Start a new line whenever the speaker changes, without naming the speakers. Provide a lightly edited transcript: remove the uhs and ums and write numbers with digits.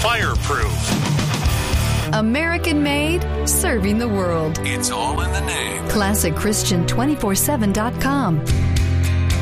fireproof.
American made, serving the world.
It's all in the name.
ClassicChristian247.com.